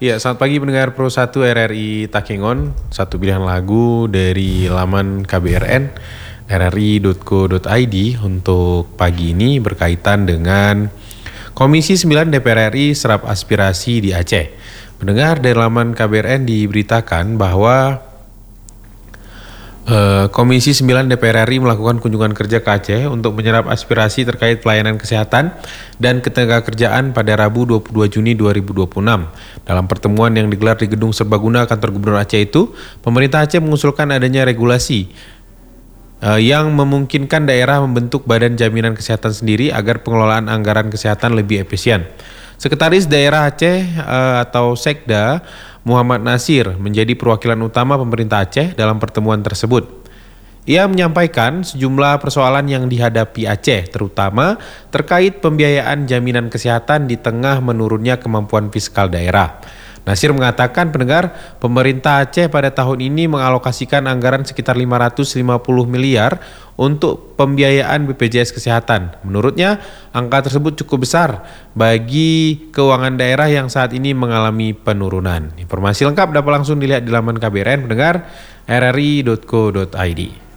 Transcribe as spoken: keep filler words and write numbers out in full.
Ya, selamat pagi pendengar Pro satu R R I Takengon. Satu pilihan lagu dari laman K B R N r r i dot co dot i d untuk pagi ini berkaitan dengan Komisi sembilan D P R R I serap aspirasi di Aceh. Pendengar, dari laman K B R N diberitakan bahwa Uh, Komisi sembilan D P R R I melakukan kunjungan kerja ke Aceh untuk menyerap aspirasi terkait pelayanan kesehatan dan ketenagakerjaan pada Rabu dua puluh dua Juni dua ribu dua puluh enam. Dalam pertemuan yang digelar di Gedung Serbaguna Kantor Gubernur Aceh itu, pemerintah Aceh mengusulkan adanya regulasi uh, yang memungkinkan daerah membentuk badan jaminan kesehatan sendiri agar pengelolaan anggaran kesehatan lebih efisien. Sekretaris Daerah Aceh uh, atau Sekda Muhammad Nasir menjadi perwakilan utama pemerintah Aceh dalam pertemuan tersebut. Ia menyampaikan sejumlah persoalan yang dihadapi Aceh, terutama terkait pembiayaan jaminan kesehatan di tengah menurunnya kemampuan fiskal daerah. Nasir mengatakan, pendengar, pemerintah Aceh pada tahun ini mengalokasikan anggaran sekitar lima ratus lima puluh miliar untuk pembiayaan B P J S Kesehatan. Menurutnya, angka tersebut cukup besar bagi keuangan daerah yang saat ini mengalami penurunan. Informasi lengkap dapat langsung dilihat di laman K B R N, pendengar, r r i dot co dot i d.